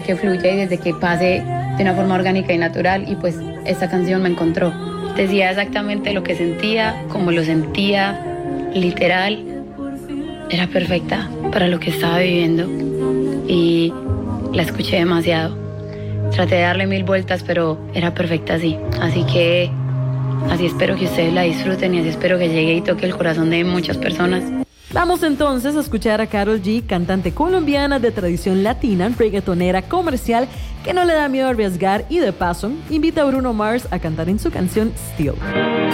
que fluya y desde que pase de una forma orgánica y natural, y pues esta canción me encontró. Decía exactamente lo que sentía, como lo sentía, literal. Era perfecta para lo que estaba viviendo y la escuché demasiado. Traté de darle 1000 vueltas, pero era perfecta así. Así que así espero que ustedes la disfruten y así espero que llegue y toque el corazón de muchas personas. Vamos entonces a escuchar a Karol G, cantante colombiana de tradición latina, reggaetonera comercial, que no le da miedo a arriesgar y de paso invita a Bruno Mars a cantar en su canción Still.